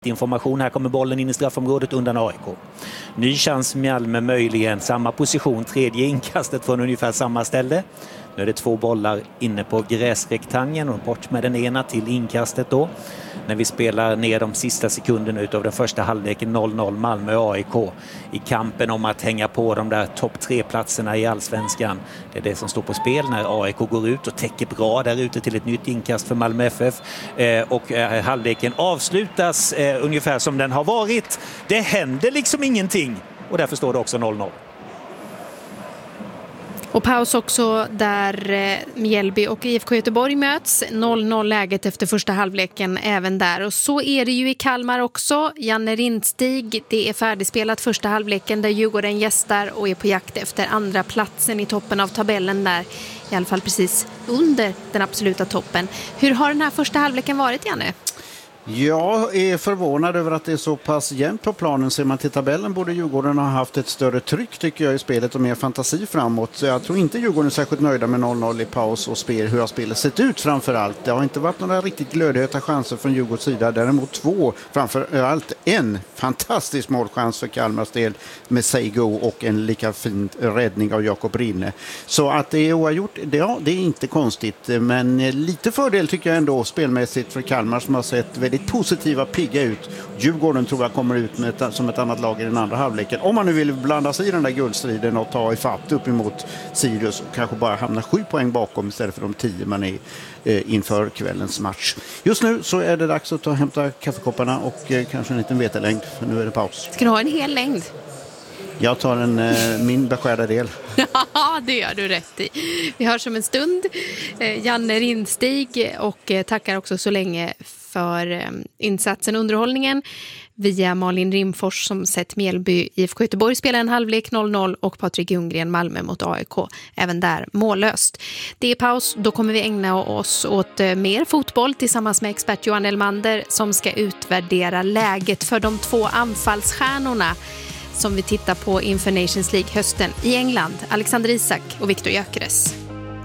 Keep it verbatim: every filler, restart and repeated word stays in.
Information, här kommer bollen in i straffområdet undan A I K. Ny chans Malmö, möjligen samma position, tredje inkastet från ungefär samma ställe. Nu är det två bollar inne på gräsrektangeln och bort med den ena till inkastet då. När vi spelar ner de sista sekunderna utav den första halvleken, noll noll Malmö A I K i kampen om att hänga på de där topp tre platserna i allsvenskan. Det är det som står på spel när A I K går ut och täcker bra där ute till ett nytt inkast för Malmö F F. Eh, och eh, halvleken avslutas eh, ungefär som den har varit. Det händer liksom ingenting och därför står det också noll noll. Och paus också där Mjällby och I F K Göteborg möts. noll noll läget efter första halvleken även där. Och så är det ju i Kalmar också. Janne Rindstig, det är färdigspelat första halvleken där Djurgården gästar och är på jakt efter andra platsen i toppen av tabellen där. I alla fall precis under den absoluta toppen. Hur har den här första halvleken varit, Janne? Jag är förvånad över att det är så pass jämnt på planen. Ser man till tabellen borde Djurgården ha haft ett större tryck tycker jag i spelet och mer fantasi framåt. Så jag tror inte Djurgården är särskilt nöjda med noll noll i paus och spel, hur har spelet sett ut framför allt. Det har inte varit några riktigt glödheta chanser från Djurgårdens sida. Däremot två, framför allt en fantastisk målchans för Kalmars del med Seigo och en lika fin räddning av Jakob Rinne. Så att det är oavgjort, det, ja, det är inte konstigt. Men lite fördel tycker jag ändå spelmässigt för Kalmar som har sett väldigt positiva, pigga ut. Djurgården tror jag kommer ut med ett, som ett annat lag i den andra halvleken. Om man nu vill blanda sig i den där guldstriden och ta ifatt upp emot Sirius och kanske bara hamna sju poäng bakom istället för de tio man är eh, inför kvällens match. Just nu så är det dags att ta och hämta kaffekopparna och eh, kanske en liten vetelängd för nu är det paus. Ska du ha en hel längd? Jag tar en, eh, min beskärda del. Ja, det gör du rätt i. Vi hörs om en stund. Eh, Janne Rindstig och eh, tackar också så länge för eh, insatsen och underhållningen via Malin Rimfors som sett Mjällby I F K Göteborg spela en halvlek noll noll och Patrik Ljunggren Malmö mot A I K. Även där mållöst. Det är paus, då kommer vi ägna oss åt eh, mer fotboll tillsammans med expert Johan Elmander som ska utvärdera läget för de två anfallsstjärnorna som vi tittar på inför Nations League hösten i England, Alexander Isak och Viktor Gyökeres.